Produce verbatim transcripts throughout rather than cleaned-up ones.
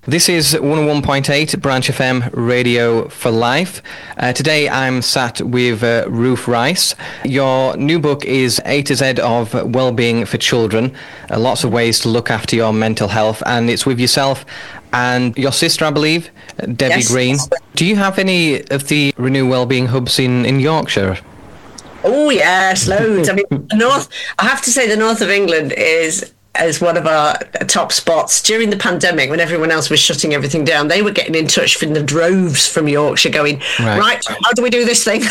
This is one oh one point eight Branch F M Radio for Life. Uh, today I'm sat with uh, Ruth Rice. Your new book is A to Z of Wellbeing for Children, uh, lots of ways to look after your mental health, and it's with yourself and your sister, I believe, Debbie Yes. Green. Do you have any of the Renew Wellbeing hubs in, in Yorkshire? Oh yes, loads. I mean, the north. I have to say, the north of England is is one of our top spots. During the pandemic, when everyone else was shutting everything down, they were getting in touch from the droves from Yorkshire, going, right, right how do we do this thing?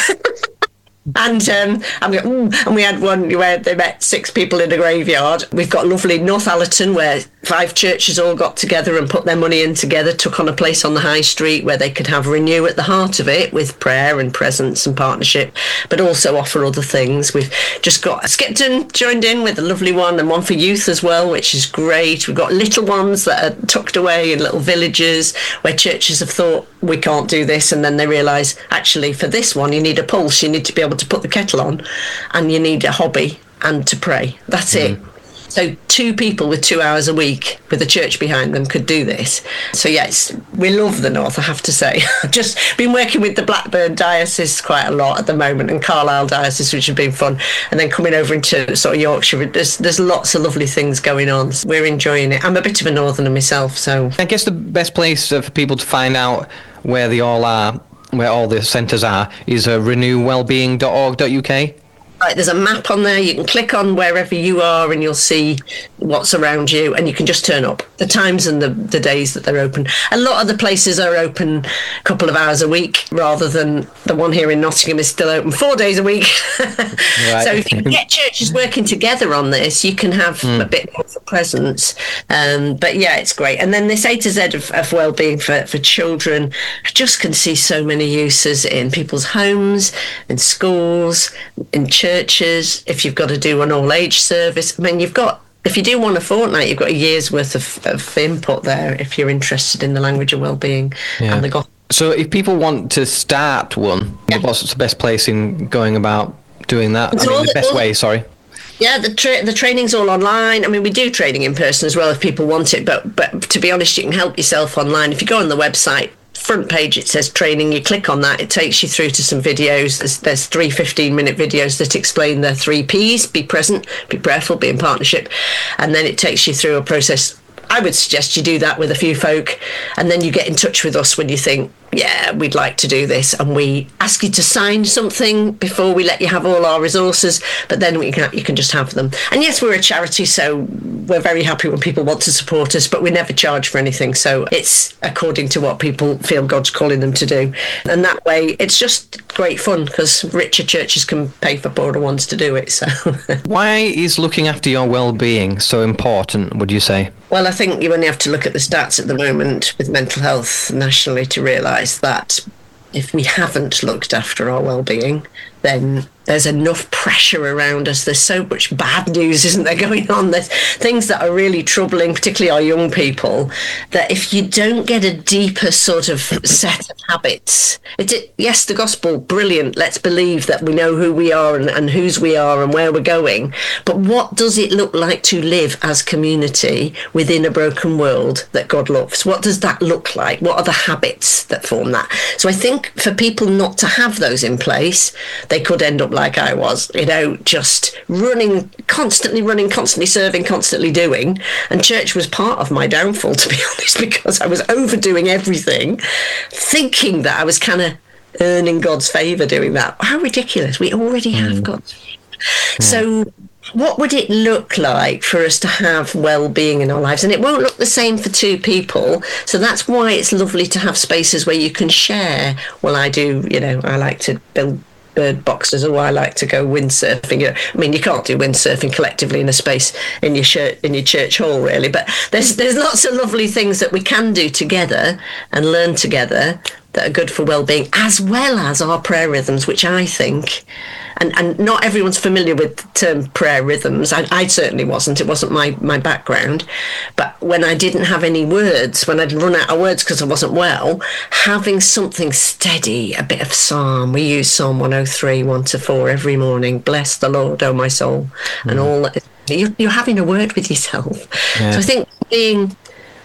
And um, I'm going, mm. and we had one where they met six people in a graveyard. We've got lovely North Allerton, where five churches all got together and put their money in together, took on a place on the high street where they could have Renew at the heart of it, with prayer and presence and partnership, but also offer other things. We've just got Skipton joined in with a lovely one, and one for youth as well, which is great. We've got little ones that are tucked away in little villages where churches have thought, we can't do this, and then they realise, actually, for this one, you need a pulse, you need to be able to put the kettle on, and you need a hobby and to pray. That's mm. it. So two people with two hours a week with a church behind them could do this. So yes, we love the North, I have to say. I've just been working with the Blackburn Diocese quite a lot at the moment, and Carlisle Diocese, which has been fun, and then coming over into sort of Yorkshire. There's, there's lots of lovely things going on. We're enjoying it. I'm a bit of a northerner myself, so... I guess the best place for people to find out where they all are, where all the centres are, is uh, renew wellbeing dot org dot U K. Right, there's a map on there. You can click on wherever you are and you'll see what's around you, and you can just turn up. The times and the, the days that they're open. A lot of the places are open a couple of hours a week, rather than the one here in Nottingham is still open four days a week. Right. So if you can get churches working together on this, you can have mm. a bit more of a presence. Um, but yeah, it's great. And then this A to Z of, of wellbeing for, for children, I just can see so many uses in people's homes, in schools, in churches. churches, if you've got to do an all-age service. I mean, you've got, if you do one a fortnight, you've got a year's worth of, of input there if you're interested in the language of well-being yeah. and the gospel. So if people want to start one, yeah. what's the best place in going about doing that? It's I mean, the, the best way, the, sorry. Yeah, the tra- the training's all online. I mean, we do training in person as well if people want it, but but to be honest, you can help yourself online. If you go on the website, front page, it says training, you click on that, it takes you through to some videos. There's, there's three fifteen minute videos that explain the three P's: be present, be prayerful, be in partnership, and then it takes you through a process. I would suggest you do that with a few folk, and then you get in touch with us when you think, yeah, we'd like to do this, and we ask you to sign something before we let you have all our resources, but then we can, you can just have them. And yes, we're a charity, so we're very happy when people want to support us, but we never charge for anything, so it's according to what people feel God's calling them to do. And that way, it's just great fun, because richer churches can pay for poorer ones to do it. So, why is looking after your well-being so important, would you say? Well, I think you only have to look at the stats at the moment with mental health nationally to realise that if we haven't looked after our well-being, then there's enough pressure around us. There's so much bad news, isn't there, going on? There's things that are really troubling, particularly our young people, that if you don't get a deeper sort of set of habits, it, it, yes, the gospel, brilliant. Let's believe that we know who we are and, and whose we are and where we're going. But what does it look like to live as community within a broken world that God loves? What does that look like? What are the habits that form that? So I think for people not to have those in place, they could end up like I was, you know, just running, constantly running, constantly serving, constantly doing. And church was part of my downfall, to be honest, because I was overdoing everything, thinking that I was kind of earning God's favour doing that. How ridiculous. We already have mm. God's favour. Yeah. So what would it look like for us to have well-being in our lives? And it won't look the same for two people. So that's why it's lovely to have spaces where you can share. Well, I do, you know, I like to build bird boxes, or I like to go windsurfing. I mean, you can't do windsurfing collectively in a space in your church, in your church hall, really. But there's there's lots of lovely things that we can do together and learn together that are good for well-being, as well as our prayer rhythms, which I think, and, and not everyone's familiar with the term prayer rhythms. I, I certainly wasn't. It wasn't my, my background. But when I didn't have any words, when I'd run out of words because I wasn't well, having something steady, a bit of psalm. We use Psalm one oh three, one to four every morning. Bless the Lord, O my soul. Mm. And all that. You're, you're having a word with yourself. Yeah. So I think being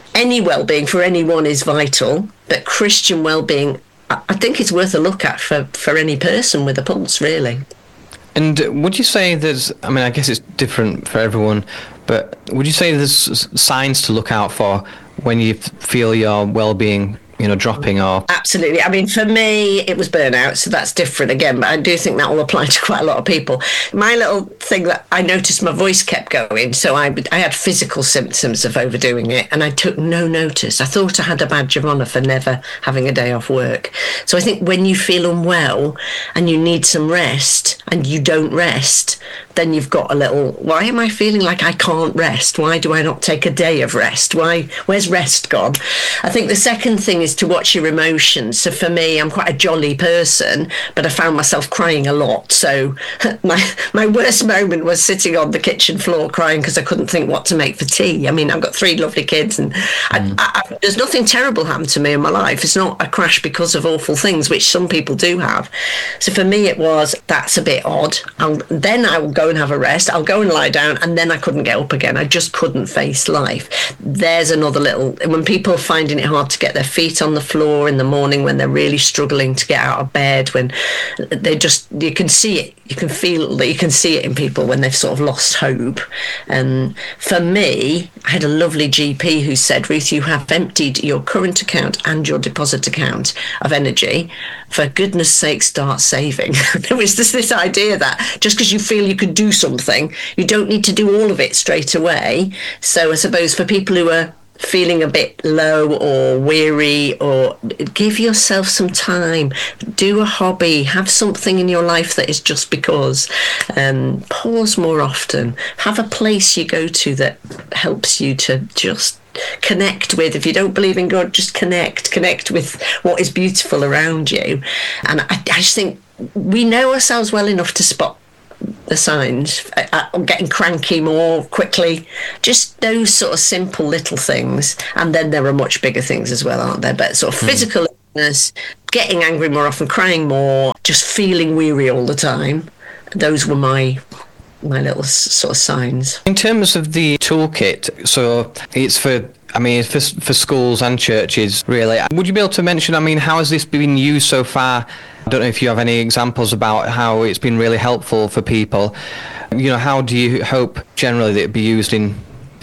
any well-being for anyone is vital, but Christian well-being, I think it's worth a look at for, for any person with a pulse, really. And would you say there's, I mean, I guess it's different for everyone, but would you say there's signs to look out for when you feel your well-being, you know, dropping? Or Absolutely. I mean, for me, it was burnout, so that's different again, but I do think that will apply to quite a lot of people. My little thing that I noticed, my voice kept going, so I, I had physical symptoms of overdoing it, and I took no notice. I thought I had a badge of honour for never having a day off work. So I think when you feel unwell and you need some rest and you don't rest, then you've got a little, why am I feeling like I can't rest? Why do I not take a day of rest? Why, where's rest gone? I think the second thing is to watch your emotions. So for me, I'm quite a jolly person, but I found myself crying a lot. So my my worst moment was sitting on the kitchen floor crying because I couldn't think what to make for tea. I mean, I've got three lovely kids, and mm. I, I, there's nothing terrible happened to me in my life. It's not a crash because of awful things, which some people do have. So for me, it was, that's a bit odd. I'll, then I will go and have a rest. I'll go and lie down, and then I couldn't get up again. I just couldn't face life. There's another little, when people are finding it hard to get their feet on the floor in the morning, when they're really struggling to get out of bed, when they just, you can see it, you can feel that, you can see it in people when they've sort of lost hope. And for me, I had a lovely G P who said, Ruth, you have emptied your current account and your deposit account of energy. For goodness sake, start saving. There was just this idea that just because you feel you could do something, you don't need to do all of it straight away. So I suppose for people who are feeling a bit low or weary, or give yourself some time, do a hobby, have something in your life that is just because. Um, pause more often, have a place you go to that helps you to just connect with. If you don't believe in God, just connect connect with what is beautiful around you. And I, I just think we know ourselves well enough to spot the signs. I'm getting cranky more quickly, just those sort of simple little things. And then there are much bigger things as well, aren't there? But sort of mm. physical illness, getting angry more often, crying more, just feeling weary all the time. Those were my my little sort of signs. In terms of the toolkit, so it's for, I mean, for for schools and churches, really. Would you be able to mention, I mean, how has this been used so far? I don't know if you have any examples about how it's been really helpful for people. You know, how do you hope generally that it be used in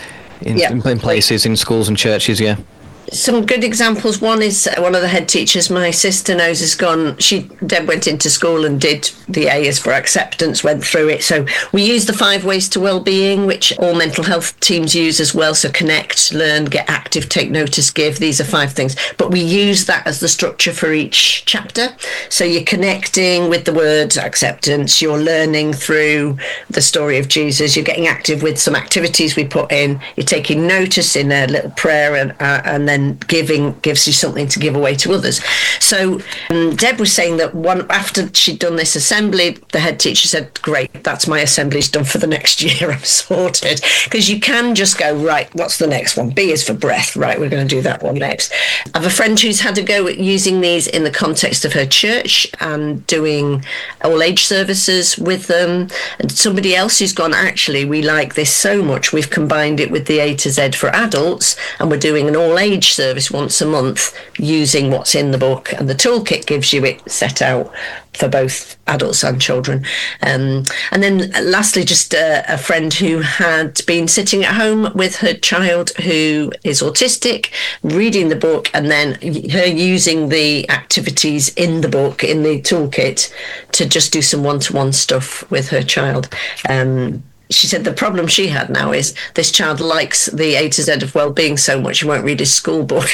in, yeah. in places, in schools and churches? Yeah. Some good examples. One is one of the head teachers my sister knows has gone, she Deb went into school and did the A is for acceptance, went through it. So we use the five ways to wellbeing, which all mental health teams use as well. So connect, learn, get active, take notice, give. These are five things. But we use that as the structure for each chapter. So you're connecting with the word acceptance, you're learning through the story of Jesus, you're getting active with some activities we put in, you're taking notice in a little prayer, and, uh, and then And giving gives you something to give away to others. So um, Deb was saying that one after she'd done this assembly, the head teacher said, great, that's my assembly's done for the next year, I'm sorted. Because you can just go, right, what's the next one? B is for breath. Right, we're going to do that one next. I have a friend who's had a go at using these in the context of her church and doing all age services with them. And somebody else who's gone, actually, we like this so much, we've combined it with the A to Z for adults, and we're doing an all age service once a month using what's in the book, and the toolkit gives you it set out for both adults and children. Um, and then lastly, just a, a friend who had been sitting at home with her child who is autistic, reading the book, and then her using the activities in the book, in the toolkit, to just do some one-to-one stuff with her child. Um, She said the problem she had now is this child likes the A to Z of wellbeing so much he won't read his school book.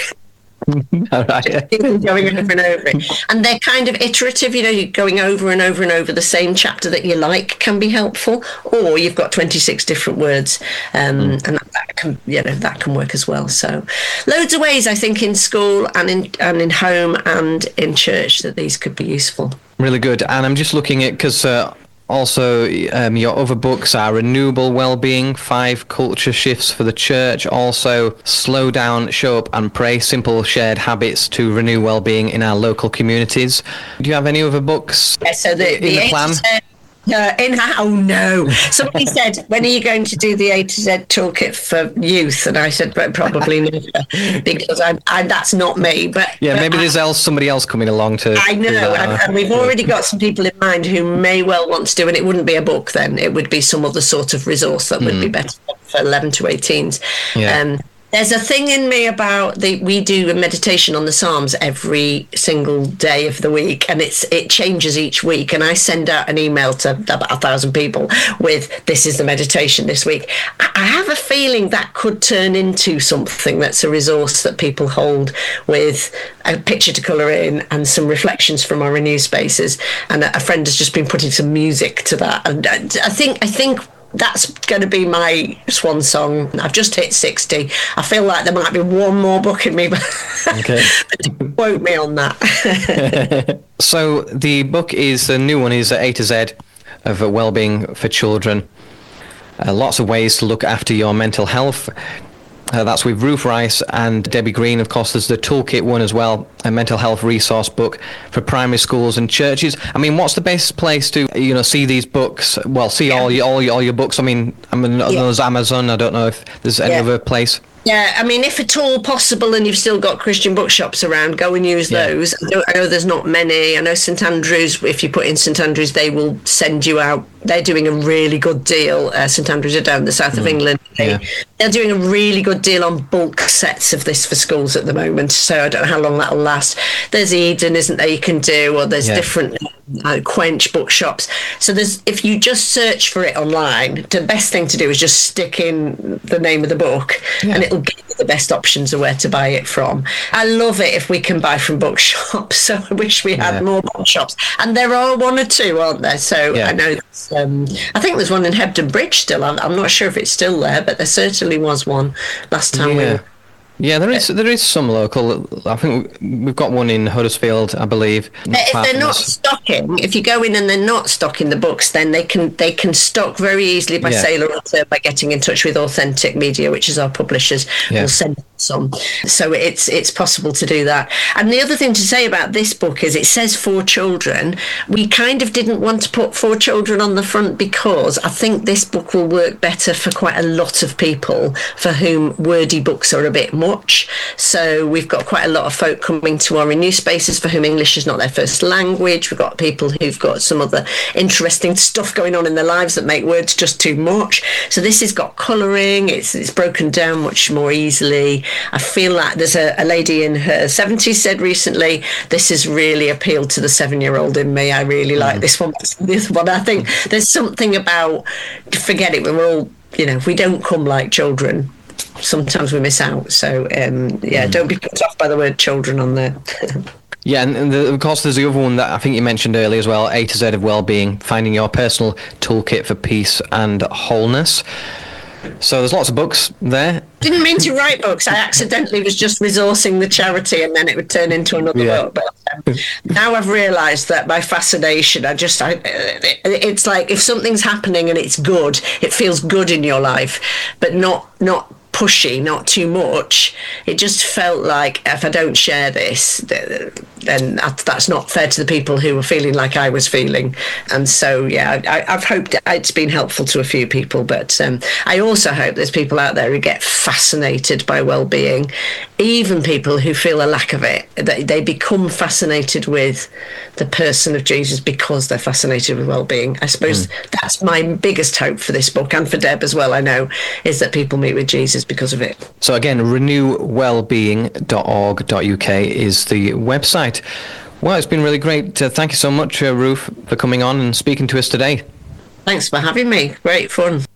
All right. Going over and over it. And they're kind of iterative, you know, you're going over and over and over the same chapter that you like can be helpful, or you've got twenty-six different words, um, mm. and that, that can, you know, that can work as well. So loads of ways, I think, in school and in and in home and in church that these could be useful. Really good. And I'm just looking at, because uh, also, um, your other books are Renewable Wellbeing, Five Culture Shifts for the Church, also Slow Down, Show Up and Pray, Simple Shared Habits to Renew Wellbeing in Our Local Communities. Do you have any other books yeah, so the, in the, the plan? A to Z, Uh, in oh no! Somebody said, "When are you going to do the A to Z toolkit for youth?" And I said, "But probably never, because I, I that's not me." But yeah, but maybe I, there's else somebody else coming along to. I know, and, and we've already got some people in mind who may well want to do, and it wouldn't be a book then; it would be some other sort of resource that would mm. be better for eleven to eighteens. Yeah. Um, There's a thing in me about the we do a meditation on the Psalms every single day of the week, and it's it changes each week. And I send out an email to about a thousand people with this is the meditation this week. I have a feeling that could turn into something that's a resource that people hold with a picture to colour in and some reflections from our Renew spaces. And a friend has just been putting some music to that, and I think I think. That's going to be my swan song. I've just hit sixty. I feel like there might be one more book in me, but okay. quote me on that. So the book is, the new one is A to Z of Wellbeing for Children. Uh, lots of ways to look after your mental health. Uh, that's with Ruth Rice and Debbie Green. Of course, there's the Toolkit one as well, a mental health resource book for primary schools and churches. I mean, what's the best place to, you know, see these books? Well, see yeah. all your all your all your books. I mean, I mean, yeah. there's Amazon. I don't know if there's any yeah. other place. Yeah, I mean, if at all possible, and you've still got Christian bookshops around, go and use yeah. those. I know, I know there's not many. I know St Andrews, if you put in St Andrews, they will send you out. They're doing a really good deal. Uh, St Andrews are down the south mm. of England. They, yeah. They're doing a really good deal on bulk sets of this for schools at the moment. So I don't know how long that'll last. There's Eden, isn't there, you can do, or there's yeah. different uh, Quench bookshops. So there's, if you just search for it online, the best thing to do is just stick in the name of the book yeah. and it'll give you the best options of where to buy it from. I love it if we can buy from bookshops. So I wish we had yeah. more bookshops. And there are one or two, aren't there? So yeah. I know that's, um, I think there's one in Hebden Bridge still. I'm, I'm not sure if it's still there, but there certainly was one last time yeah. we were. Yeah, there is there is some local. I think we've got one in Huddersfield, I believe. If they're not stocking, if you go in and they're not stocking the books, then they can they can stock very easily by yeah. sale or return by getting in touch with Authentic Media, which is our publishers. Yeah. We'll send some, so it's it's possible to do that. And the other thing to say about this book is it says for children. We kind of didn't want to put for children on the front because I think this book will work better for quite a lot of people for whom wordy books are a bit much. So we've got quite a lot of folk coming to our Renew spaces for whom English is not their first language. We've got people who've got some other interesting stuff going on in their lives that make words just too much. So this has got colouring. It's it's broken down much more easily. I feel like there's a, a lady in her seventies said recently, this has really appealed to the seven-year-old in me. I really like mm. this one. This one. I think there's something about, forget it, we're all, you know, we don't come like children. Sometimes we miss out. So, um, yeah, mm. don't be put off by the word children on there. Yeah, and, and the, of course there's the other one that I think you mentioned earlier as well, A to Z of Wellbeing, finding your personal toolkit for peace and wholeness. So there's lots of books there. Didn't mean to write books. I accidentally was just resourcing the charity and then it would turn into another yeah. book. But um, now I've realised that my fascination, I just, I, it, it's like if something's happening and it's good, it feels good in your life, but not not pushy, not too much. It just felt like if I don't share this, then that's not fair to the people who were feeling like I was feeling. And so, yeah, I, I've hoped it's been helpful to a few people, but um, I also hope there's people out there who get fascinated by well-being, even people who feel a lack of it. They, they become fascinated with the person of Jesus because they're fascinated with well-being. I suppose mm. that's my biggest hope for this book, and for Deb as well, I know, is that people meet with Jesus because of it. So again, renew wellbeing dot org dot U K is the website. Well, it's been really great. Uh, thank you so much, uh, Ruth, for coming on and speaking to us today. Thanks for having me. Great fun.